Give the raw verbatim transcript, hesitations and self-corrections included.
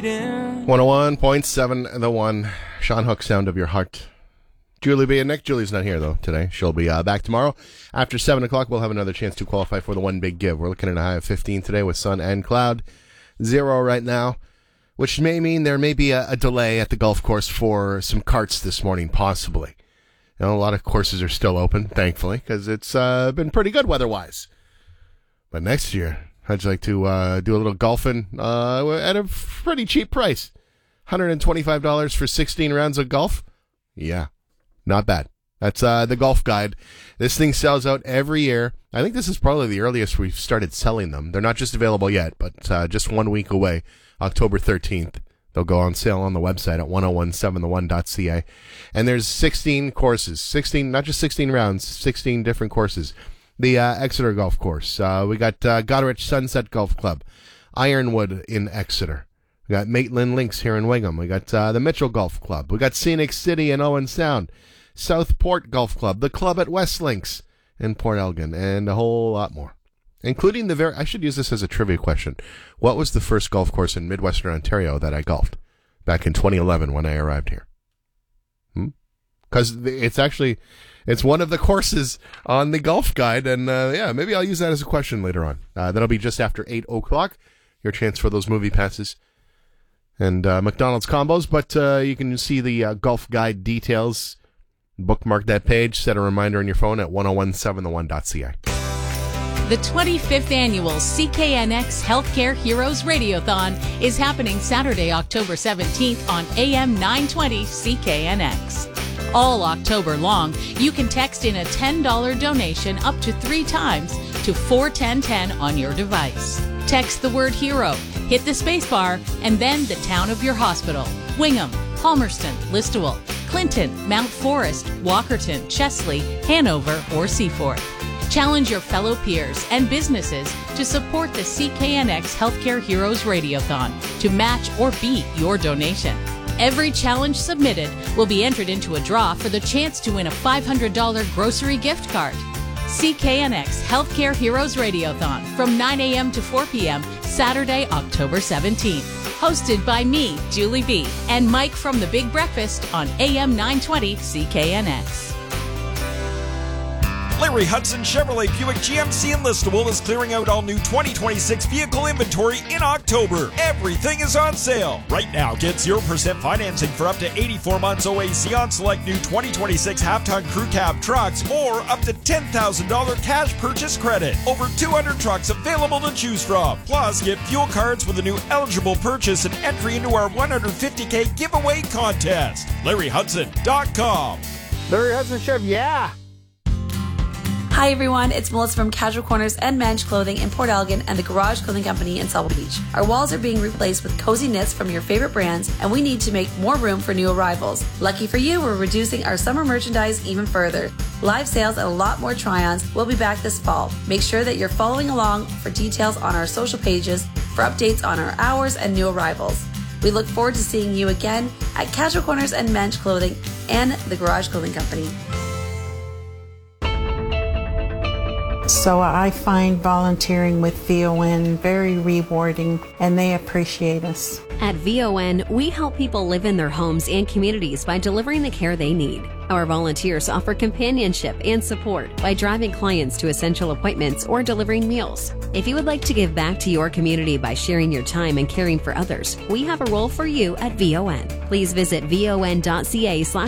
waiting. one oh one point seven The One. Sean Hook, Sound of Your Heart. Julie B and Nick. Julie's not here, though, today. She'll be uh, back tomorrow. After seven o'clock, we'll have another chance to qualify for the One Big Give. We're looking at a high of fifteen today with sun and cloud. Zero right now, which may mean there may be a, a delay at the golf course for some carts this morning, possibly. You know, a lot of courses are still open, thankfully, because it's uh, been pretty good weather-wise. But next year, I'd like to uh, do a little golfing uh, at a pretty cheap price. one hundred twenty-five dollars for sixteen rounds of golf? Yeah. Not bad. That's uh, the Golf Guide. This thing sells out every year. I think this is probably the earliest we've started selling them. They're not just available yet, but uh, just one week away, October thirteenth. They'll go on sale on the website at ten seventeen the one dot c a. And there's sixteen courses. sixteen, not just sixteen rounds, sixteen different courses. The uh, Exeter Golf Course. Uh, we got uh, Goderich Sunset Golf Club. Ironwood in Exeter. We got Maitland Links here in Wingham. We got uh, the Mitchell Golf Club. We got Scenic City in Owen Sound. Southport Golf Club, the club at West Links in Port Elgin, and a whole lot more. Including the very, I should use this as a trivia question. What was the first golf course in Midwestern Ontario that I golfed back in twenty eleven when I arrived here? Because hmm? it's actually, it's one of the courses on the Golf Guide, and uh, yeah, maybe I'll use that as a question later on. Uh, that'll be just after eight o'clock, your chance for those movie passes and uh, McDonald's combos, but uh, you can see the uh, Golf Guide details. Bookmark that page, set a reminder on your phone at ten seventeen the one dot c a. The twenty-fifth Annual C K N X Healthcare Heroes Radiothon is happening Saturday, October seventeenth on A M nine twenty C K N X. All October long, you can text in a ten dollars donation up to three times to four one zero one zero on your device. Text the word HERO, hit the spacebar, and then the town of your hospital. Wingham, Palmerston, Listowel, Clinton, Mount Forest, Walkerton, Chesley, Hanover, or Seaforth. Challenge your fellow peers and businesses to support the C K N X Healthcare Heroes Radiothon to match or beat your donation. Every challenge submitted will be entered into a draw for the chance to win a five hundred dollars grocery gift card. C K N X Healthcare Heroes Radiothon from nine a.m. to four p.m. Saturday, October seventeenth. Hosted by me, Julie B., and Mike from The Big Breakfast on A M nine twenty C K N X. Larry Hudson Chevrolet Buick G M C in Listowel is clearing out all new twenty twenty-six vehicle inventory in October. Everything is on sale. Right now, get zero percent financing for up to eighty-four months O A C on select new twenty twenty-six half-ton crew cab trucks or up to ten thousand dollars cash purchase credit. Over two hundred trucks available to choose from. Plus, get fuel cards with a new eligible purchase and entry into our one hundred fifty K giveaway contest. Larry Hudson dot com. Larry Hudson Chev, yeah! Hi everyone, it's Melissa from Casual Corners and Men's Clothing in Port Elgin and the Garage Clothing Company in Sauble Beach. Our walls are being replaced with cozy knits from your favorite brands, and we need to make more room for new arrivals. Lucky for you, we're reducing our summer merchandise even further. Live sales and a lot more try-ons will be back this fall. Make sure that you're following along for details on our social pages for updates on our hours and new arrivals. We look forward to seeing you again at Casual Corners and Men's Clothing and the Garage Clothing Company. So I find volunteering with V O N very rewarding, and they appreciate us. At V O N, we help people live in their homes and communities by delivering the care they need. Our volunteers offer companionship and support by driving clients to essential appointments or delivering meals. If you would like to give back to your community by sharing your time and caring for others, we have a role for you at V O N. Please visit V O N dot C A slash